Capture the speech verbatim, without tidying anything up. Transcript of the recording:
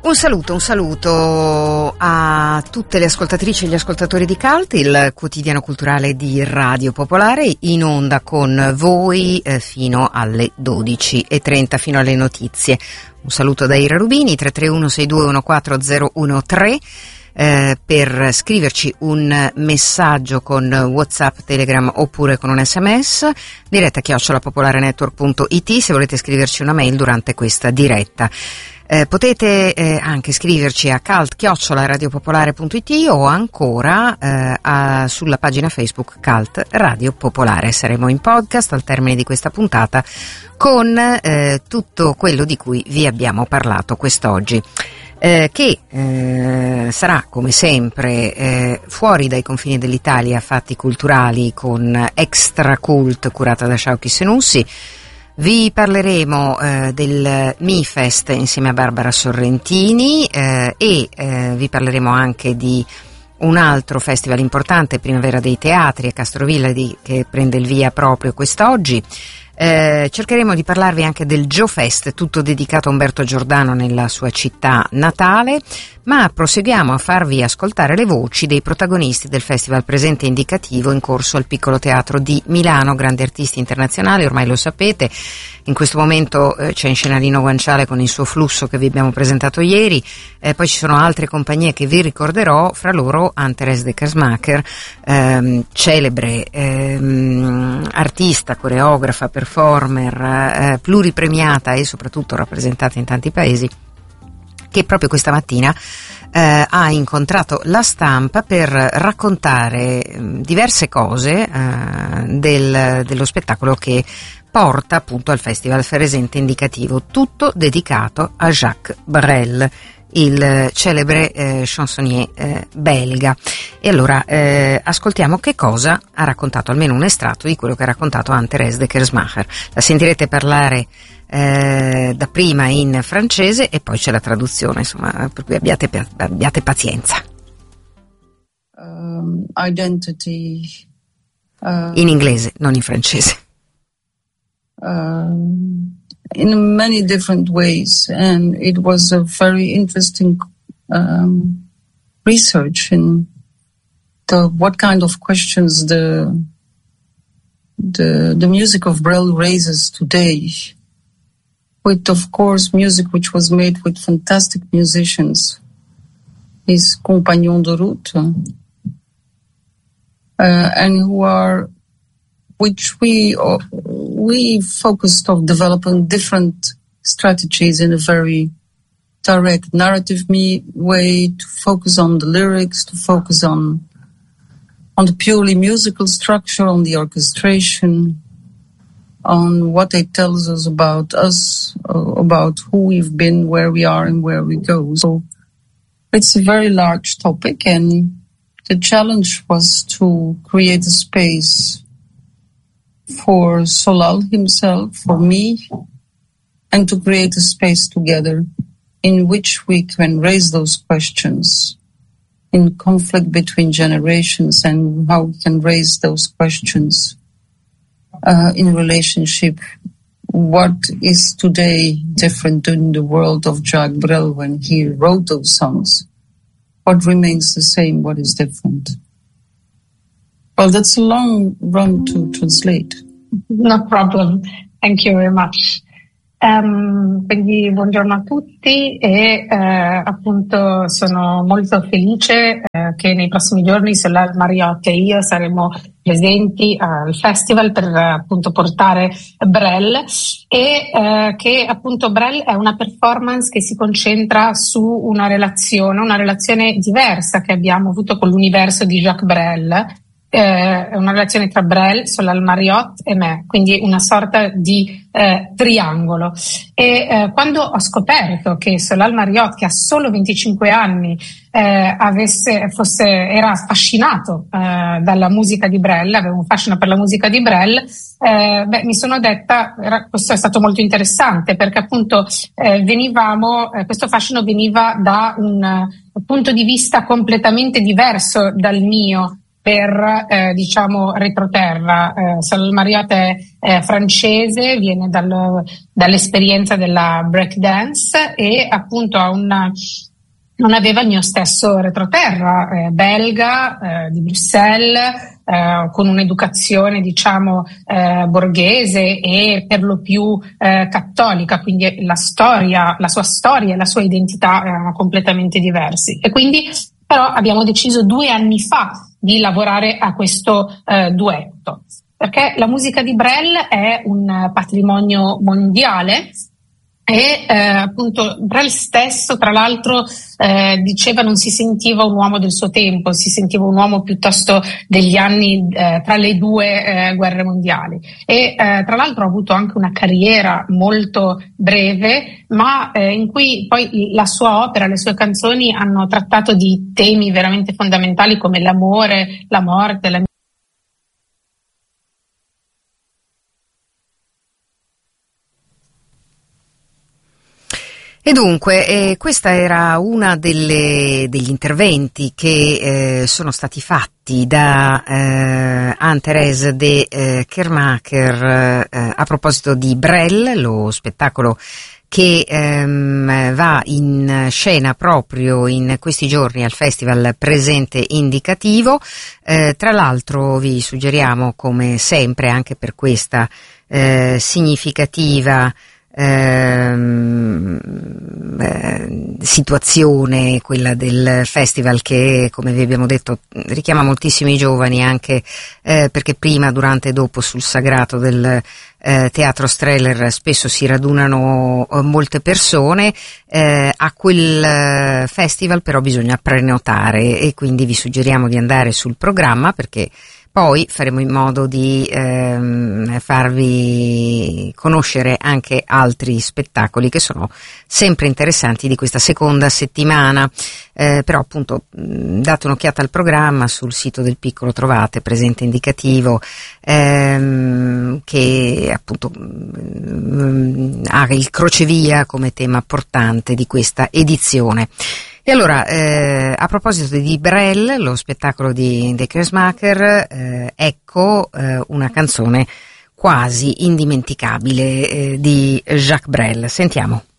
Un saluto, un saluto a tutte le ascoltatrici e gli ascoltatori di Cult, il quotidiano culturale di Radio Popolare, in onda con voi eh, fino alle dodici e trenta, fino alle notizie. Un saluto da Ira Rubini, tre tre uno sei due uno quattro zero uno tre. Eh, per scriverci un messaggio con WhatsApp, Telegram oppure con un sms, diretta chiocciola popolarenetwork punto it se volete scriverci una mail durante questa diretta. Eh, potete eh, anche scriverci a cult chiocciola radiopopolare punto it o ancora eh, a, sulla pagina Facebook Cult Radio Popolare. Saremo in podcast al termine di questa puntata con eh, tutto quello di cui vi abbiamo parlato quest'oggi. Eh, che eh, sarà come sempre eh, fuori dai confini dell'Italia, fatti culturali con Extra Cult curata da Sciauchi Senussi. Vi parleremo eh, del MiFest insieme a Barbara Sorrentini eh, e eh, vi parleremo anche di un altro festival importante, Primavera dei Teatri a Castrovilla, di, che prende il via proprio quest'oggi. Eh, cercheremo di parlarvi anche del Geofest, tutto dedicato a Umberto Giordano nella sua città natale, ma proseguiamo a farvi ascoltare le voci dei protagonisti del festival Presente Indicativo in corso al Piccolo Teatro di Milano, grandi artisti internazionali, ormai lo sapete. In questo momento eh, c'è in scena Lino Guanciale con il suo Flusso che vi abbiamo presentato ieri, eh, poi ci sono altre compagnie che vi ricorderò, fra loro Anne-Thérèse de Kersmacher, ehm, celebre ehm, artista, coreografa, performer, eh, pluripremiata e soprattutto rappresentata in tanti paesi, che proprio questa mattina eh, ha incontrato la stampa per raccontare eh, diverse cose eh, del, dello spettacolo che porta appunto al Festival Presente Indicativo, tutto dedicato a Jacques Brel, il celebre eh, chansonnier eh, belga. E allora eh, ascoltiamo che cosa ha raccontato, almeno un estratto di quello che ha raccontato Anne-Thérèse de Kersmacher. La sentirete parlare eh, dapprima in francese e poi c'è la traduzione, insomma, per cui abbiate, abbiate pazienza. Um, identity. Uh, in inglese, non in francese. Um, in many different ways, and it was a very interesting um, research in the what kind of questions the the the music of Brel raises today, with of course music which was made with fantastic musicians, his compagnons de route, uh, and who are which we uh, we focused on developing different strategies in a very direct narrative me way, to focus on the lyrics, to focus on on the purely musical structure, on the orchestration, on what it tells us about us, uh, about who we've been, where we are, and where we go. So it's a very large topic, and the challenge was to create a space for Solal himself, for me, and to create a space together in which we can raise those questions in conflict between generations, and how we can raise those questions uh, in relationship. What is today different in the world of Jacques Brel when he wrote those songs? What remains the same? What is different? Well, that's a long run to translate. No problem. Thank you very much. Um, quindi buongiorno a tutti e eh, appunto sono molto felice eh, che nei prossimi giorni Solal Mariotti e io saremo presenti al festival per appunto portare Brel e eh, che appunto Brel è una performance che si concentra su una relazione, una relazione diversa che abbiamo avuto con l'universo di Jacques Brel. È una relazione tra Brel, Solal Mariotti e me, quindi una sorta di eh, triangolo. E eh, quando ho scoperto che Solal Mariotti, che ha solo venticinque anni, eh, avesse, fosse, era affascinato eh, dalla musica di Brel, aveva un fascino per la musica di Brel, eh, beh, mi sono detta, era, questo è stato molto interessante perché appunto eh, venivamo, eh, questo fascino veniva da un uh, punto di vista completamente diverso dal mio, per eh, diciamo retroterra. eh, Salmariot è eh, francese, viene dal, dall'esperienza della breakdance e appunto ha una non aveva il mio stesso retroterra, eh, belga, eh, di Bruxelles, eh, con un'educazione diciamo eh, borghese e per lo più eh, cattolica, quindi la storia, la sua storia e la sua identità erano completamente diversi. E quindi però abbiamo deciso due anni fa di lavorare a questo eh, duetto, perché la musica di Brel è un patrimonio mondiale. E eh, appunto Brel stesso, tra l'altro, eh, diceva non si sentiva un uomo del suo tempo, si sentiva un uomo piuttosto degli anni eh, tra le due eh, guerre mondiali. E eh, tra l'altro ha avuto anche una carriera molto breve, ma eh, in cui poi la sua opera, le sue canzoni hanno trattato di temi veramente fondamentali come l'amore, la morte, la E dunque, eh, questa era una delle, degli interventi che eh, sono stati fatti da eh, Anne-Thérèse de eh, Kermaker eh, a proposito di Brel, lo spettacolo che ehm, va in scena proprio in questi giorni al Festival Presente Indicativo. Eh, tra l'altro vi suggeriamo, come sempre, anche per questa eh, significativa Ehm, eh, situazione, quella del festival, che come vi abbiamo detto richiama moltissimi giovani, anche eh, perché prima, durante e dopo sul sagrato del eh, Teatro Streller spesso si radunano eh, molte persone. Eh, a quel eh, festival però bisogna prenotare e quindi vi suggeriamo di andare sul programma, perché poi faremo in modo di ehm, farvi conoscere anche altri spettacoli che sono sempre interessanti di questa seconda settimana. Eh, però appunto mh, date un'occhiata al programma, sul sito del Piccolo trovate Presente Indicativo, ehm, che appunto mh, ha il crocevia come tema portante di questa edizione. E allora, eh, a proposito di Brel, lo spettacolo di De Kersmaker, eh, ecco eh, una canzone quasi indimenticabile eh, di Jacques Brel. Sentiamo.